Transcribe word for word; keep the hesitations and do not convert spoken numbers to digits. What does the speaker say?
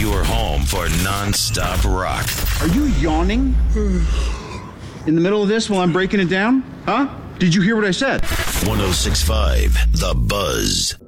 your home for non-stop rock. Are you yawning in the middle of this while I'm breaking it down? Huh? Did you hear what I said? one oh six point five The Buzz.